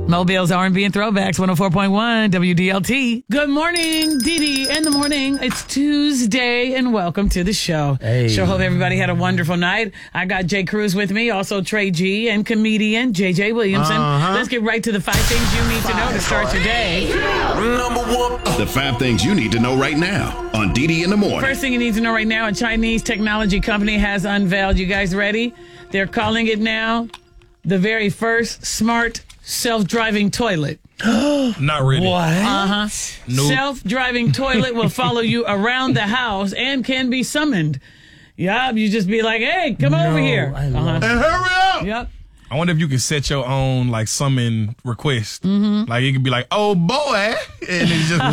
Mobile's R&B and Throwbacks, 104.1 WDLT. Good morning, Dee in the morning. It's Tuesday, and welcome to the show. Hey. Sure hope everybody had a wonderful night. I got Jay Cruz with me, also Trey G, and comedian J.J. Williamson. Let's get right to the 5 things you need to know to start your day. Number 1. The 5 things you need to know right now on Dee in the morning. First thing you need to know right now, a Chinese technology company has unveiled, you guys ready? They're calling it now the very first smart self-driving toilet. Not really. What? Uh-huh. Nope. Self-driving toilet will follow you around the house and can be summoned. Yup, you just be like, hey, come over here. I love And hurry up! Yep. I wonder if you can set your own like summon request. Like it could be like, "Oh boy," and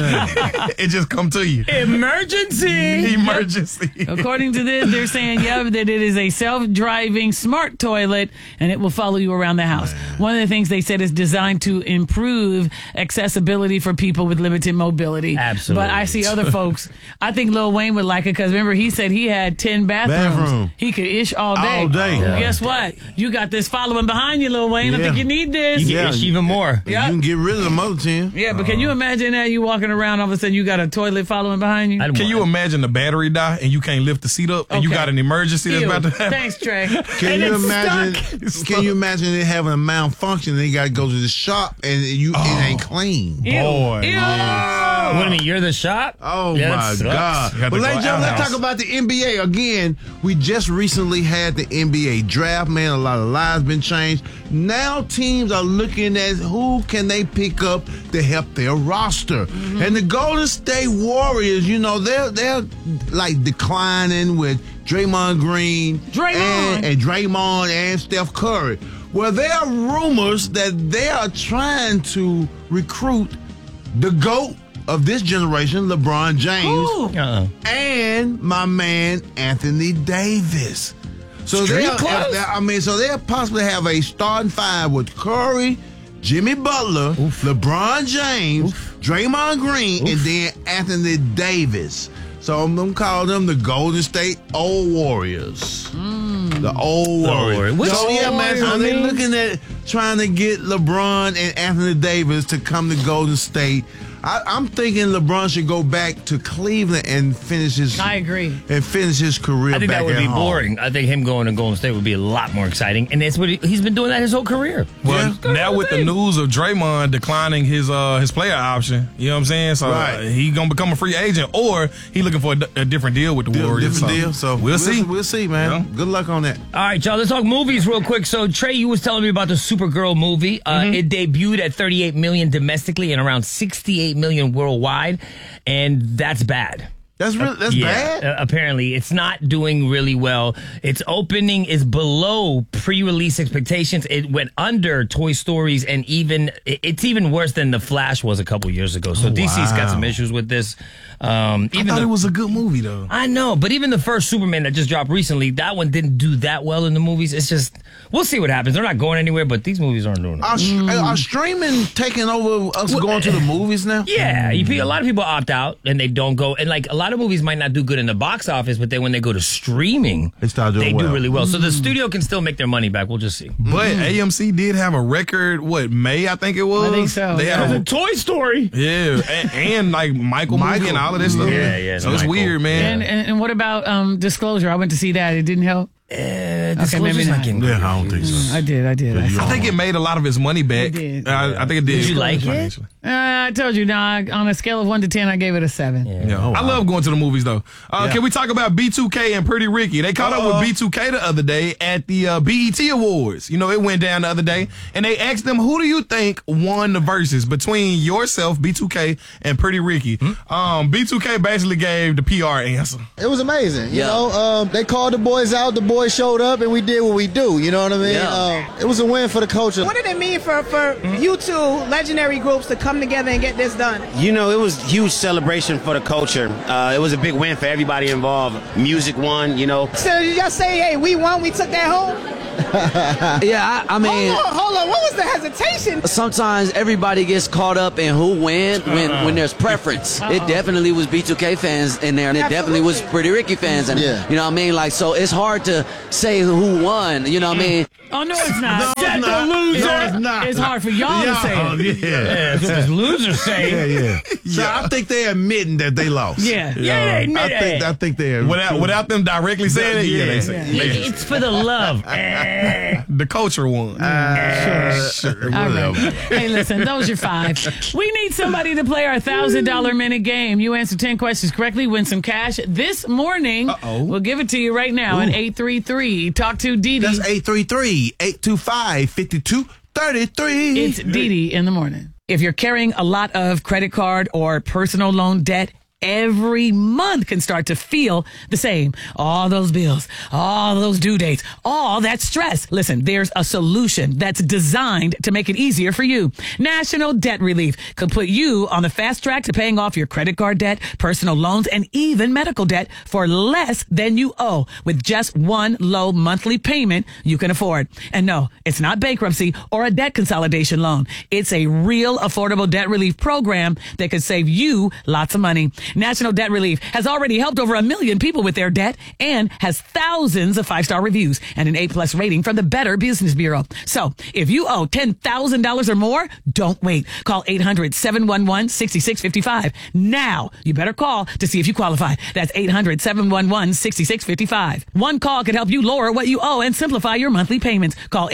it just come to you. Emergency. Emergency. According to this, they're saying, that it is a self-driving smart toilet, and it will follow you around the house. One of the things they said is designed to improve accessibility for people with limited mobility. Absolutely. But I see other folks. I think Lil Wayne would like it because remember he said he had 10 bathrooms. Bathroom. He could ish all day. All day. Well, Yeah. guess what? You got this following behind you, Lil Wayne. I think you need this. You get itched even more. Yeah. You can get rid of the mother 10. Yeah, but can you imagine that you walking around, all of a sudden you got a toilet following behind you? Can you imagine the battery die and you can't lift the seat up and you Okay. got an emergency that's Ew. about to happen? Thanks, Trey. Can you imagine? It's Can you imagine it having a malfunction? They got to go to the shop and it ain't clean. Ew. Boy, Ew. What do you mean? You're the shop? Oh Yeah, that my sucks. God! You got to But go ladies and gentlemen, let's outhouse. talk about the NBA again. We just recently had the NBA draft. Man, a lot of lives been changed. Now teams are looking at who can they pick up to help their roster. And the Golden State Warriors, they're like declining with Draymond Green Draymond. and Draymond and Steph Curry. Well, there are rumors that they are trying to recruit the GOAT of this generation, LeBron James, Uh-uh. and my man Anthony Davis. So Street clothes? they'll possibly have a starting 5 with Curry, Jimmy Butler, LeBron James, Draymond Green, and then Anthony Davis. So I'm gonna call them the Golden State Old Warriors. The Old Warriors. Which So yeah, man. So Warriors? they're looking at trying to get LeBron and Anthony Davis to come to Golden State. I'm thinking LeBron should go back to Cleveland and finish his. I agree. And finish his career. I think back that would at be home. boring. I think him going to Golden State would be a lot more exciting. And that's what he's been doing that his whole career. Well, now with the news of Draymond declining his player option, you know what I'm saying? So Right. he gonna become a free agent, or he looking for a different deal with the Warriors. Different deal. So we'll see. We'll see, man. Yeah. Good luck on that. All right, y'all, let's talk movies real quick. So, Trey, you was telling me about the Supergirl movie. It debuted at 38 million domestically and around 68 million worldwide, and that's bad. That's bad. Apparently, it's not doing really well. Its opening is below pre-release expectations. It went under Toy Stories, and it's even worse than The Flash was a couple years ago. So DC's got some issues with this. I thought it was a good movie though. I know, but even the first Superman that just dropped recently, that one didn't do that well in the movies. It's just, we'll see what happens. They're not going anywhere, but these movies aren't doing it. Are streaming taking over us going to the movies now? Yeah, a lot of people opt out and they don't go. And like a lot of movies might not do good in the box office, but then when they go to streaming, They start doing do well. really well. So the studio can still make their money back. We'll just see. But AMC did have a record. May I think it was. I think so, They yeah. had a, Toy Story. yeah, and like Michael movie and all of this stuff. Yeah, So it's Michael. weird, man. And what about Disclosure? I went to see that. It didn't help. Disclosure's maybe not. getting Yeah, I don't think so. I did. I I think it made a lot of its money back. It did. I think it did. Did you like it? financially. I told you, dog. On a scale of 1 to 10, I gave it a 7. Yeah. Oh, wow. I love going to the movies though. Yeah. Can we talk about B2K and Pretty Ricky? They caught up with B2K the other day at the BET Awards. You know, it went down the other day, and they asked them, who do you think won the verses between yourself, B2K, and Pretty Ricky? B2K basically gave the PR answer. It was amazing. You know, they called the boys out, the boys showed up, and we did what we do. You know what I mean? It was a win for the culture. What did it mean for you two legendary groups to come together and get this done? You know, it was huge celebration for the culture. It was a big win for everybody involved. Music won, you know. So you just say, hey, we won, we took that home? Yeah, I mean, Hold on, what was the hesitation? sometimes everybody gets caught up in who win when there's preference. It definitely was B2K fans in there, and it definitely was Pretty Ricky fans. And Yeah. you know what I mean? Like, so it's hard to say who won. You know what I mean? Oh, no, it's not. No, it's not. No, it's It's hard for y'all to say it. Yeah, that's what this loser say. So I think they're admitting that they lost. Yeah. They admit it. I think they're Without them directly saying it, they say it. It's for the love. The culture one. Sure. All right. Hey, listen, those are 5. We need somebody to play our $1,000 minute game. You answer 10 questions correctly, win some cash. This morning, we'll give it to you right now at 833. Talk to Dee Dee. That's 833-825-5233. It's Dee Dee in the morning. If you're carrying a lot of credit card or personal loan debt, every month can start to feel the same. All those bills, all those due dates, all that stress. Listen, there's a solution that's designed to make it easier for you. National Debt Relief could put you on the fast track to paying off your credit card debt, personal loans, and even medical debt for less than you owe with just one low monthly payment you can afford. And no, it's not bankruptcy or a debt consolidation loan. It's a real affordable debt relief program that could save you lots of money. National Debt Relief has already helped over 1 million people with their debt and has thousands of 5-star reviews and an A+ rating from the Better Business Bureau. So if you owe $10,000 or more, don't wait. Call 800-711-6655. Now, you better call to see if you qualify. That's 800-711-6655. One call could help you lower what you owe and simplify your monthly payments. Call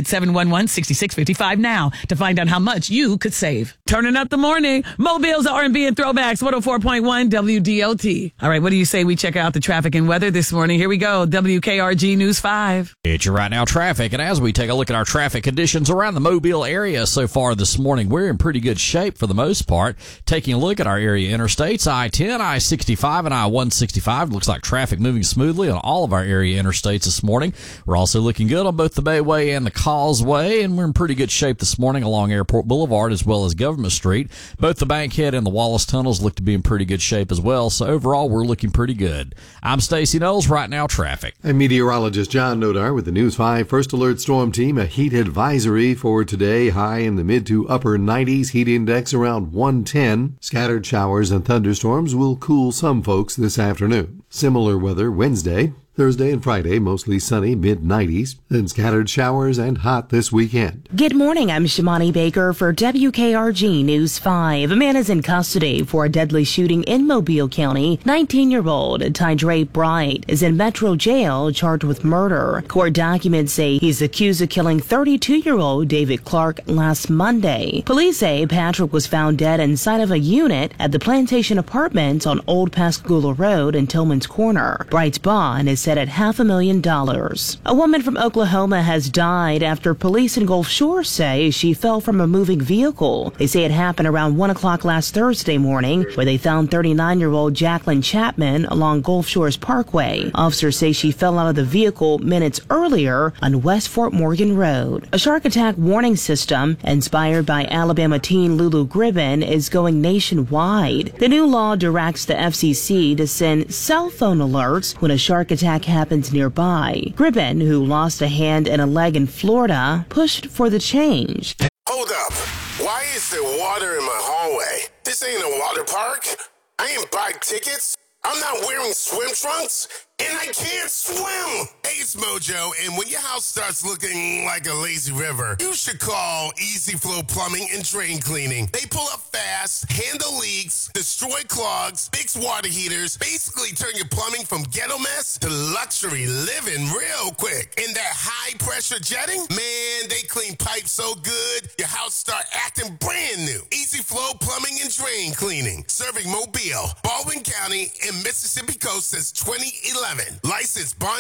800-711-6655 now to find out how much you could save. Turning up the morning. Mobile's R&B and Throwbacks, 104.1 WDOT. All right, what do you say we check out the traffic and weather this morning? Here we go. WKRG News 5. It's your right now traffic, and as we take a look at our traffic conditions around the Mobile area so far this morning, we're in pretty good shape for the most part. Taking a look at our area interstates, I-10, I-65, and I-165. Looks like traffic moving smoothly on all of our area interstates this morning. We're also looking good on both the Bayway and the Causeway, and we're in pretty good shape this morning along Airport Boulevard as well as Government Street. Both the Bankhead and the Wallace tunnels look to be in pretty good shape as well, so overall we're looking pretty good. I'm Stacey Knowles, right now traffic. I'm meteorologist John Nodar with the News 5 First Alert Storm Team. A heat advisory for today, high in the mid to upper 90s, heat index around 110. Scattered showers and thunderstorms will cool some folks this afternoon. Similar weather Wednesday. Thursday and Friday, mostly sunny, mid-90s, then scattered showers and hot this weekend. Good morning, I'm Shimani Baker for WKRG News 5. A man is in custody for a deadly shooting in Mobile County. 19-year-old Tydre Bright is in Metro Jail charged with murder. Court documents say he's accused of killing 32-year-old David Clark last Monday. Police say Patrick was found dead inside of a unit at the Plantation Apartments on Old Pascagoula Road in Tillman's Corner. Bright's bond is set at $500,000. A woman from Oklahoma has died after police in Gulf Shores say she fell from a moving vehicle. They say it happened around 1 o'clock last Thursday morning, where they found 39-year-old Jacqueline Chapman along Gulf Shores Parkway. Officers say she fell out of the vehicle minutes earlier on West Fort Morgan Road. A shark attack warning system inspired by Alabama teen Lulu Gribben is going nationwide. The new law directs the FCC to send cell phone alerts when a shark attack happens nearby. Gribben, who lost a hand and a leg in Florida, pushed for the change. Hold up. Why is there water in my hallway? This ain't a water park. I ain't buy tickets. I'm not wearing swim trunks. And I can't swim. Hey, it's Mojo, and when your house starts looking like a lazy river, you should call Easy Flow Plumbing and Drain Cleaning. They pull up fast, handle leaks, destroy clogs, fix water heaters, basically turn your plumbing from ghetto mess to luxury living real quick. And that high-pressure jetting, man, they clean pipes so good, your house start acting brand new. Easy Flow Plumbing and Drain Cleaning, serving Mobile, Baldwin County, and Mississippi Coast since 2011. Licensed bond